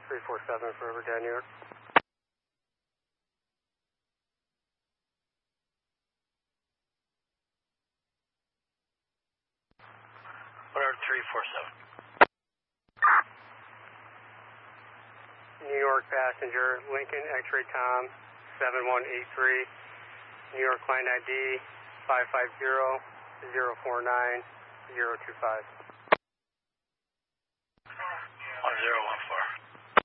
347 for Riverdale, New York. Whatever, 347. New York passenger, Lincoln X-Ray Tom, 7183. New York client ID 550-049-025. 101.